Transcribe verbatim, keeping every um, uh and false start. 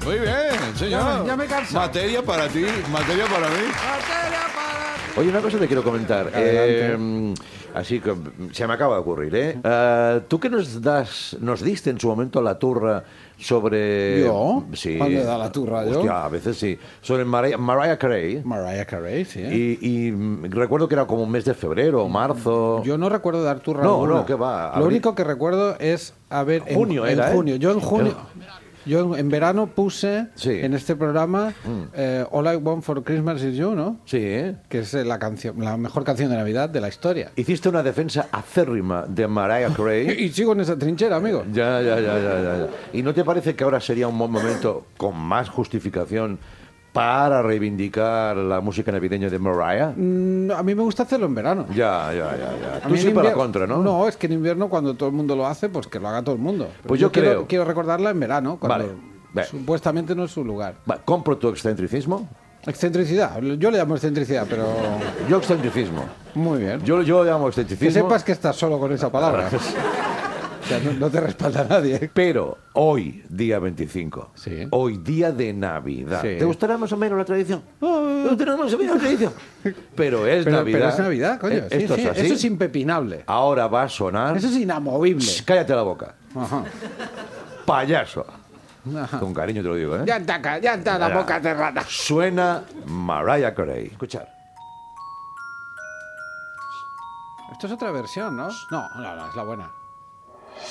Muy bien, señor. Ya me- ya me he cansado. Materia para ti, materia para mí. Oye, una cosa te quiero comentar. Adelante. Eh, así que se me acaba de ocurrir, ¿eh? Eh, Tú que nos das, nos diste en su momento la turra sobre... ¿Yo? Sí. ¿Cuándo he dado la turra yo? Hostia, a veces sí. Sobre Mariah, Mariah Carey. Mariah Carey, sí. Y, y, mm, recuerdo que era como un mes de febrero, marzo... Yo no recuerdo dar turra No, alguna. no, ¿qué va? Lo Abril. único que recuerdo es haber... En Junio en era, ¿eh? junio. Yo en junio... Yo en, en verano puse Sí. en este programa eh, All I Want for Christmas Is You, ¿no? Sí, ¿eh? Que es eh, la canción, la mejor canción de Navidad de la historia. Hiciste una defensa acérrima de Mariah Carey. Y sigo en esa trinchera, amigo. Ya, ya, ya, ya, ya, ya. ¿Y no te parece que ahora sería un buen momento, con más justificación, para reivindicar la música navideña de Mariah? Mm, a mí me gusta hacerlo en verano. Ya, ya, ya, ya. A Tú mí en siempre a la invier- contra, ¿no? No, es que en invierno cuando todo el mundo lo hace, pues que lo haga todo el mundo. Pero Pues yo quiero, creo- quiero recordarla en verano, cuando Vale, ve. supuestamente no es su lugar. Va, compro tu excentricismo. Excentricidad. Yo le llamo excentricidad, pero Yo excentricismo. muy bien. Yo, yo lo llamo Que excentricismo. sepas que estás solo con esa palabra. O sea, no, no te respalda nadie. Pero hoy, día veinticinco, Sí. hoy, día de Navidad. Sí. ¿Te gustará más o menos la tradición? ¿Te gustará más o menos la tradición? Pero es Pero, Navidad. pero es Navidad, coño. Eh, Sí, Esto sí, es así. Eso es impepinable. Ahora va a sonar... Eso es inamovible. Shh, cállate la boca. Ajá. Payaso. Ajá. Con cariño te lo digo, ¿eh? Ya está, ca- ya está la Mira, boca cerrada. Suena Mariah Carey. Escuchar. Esto es otra versión, ¿no? No, no, no, es la buena.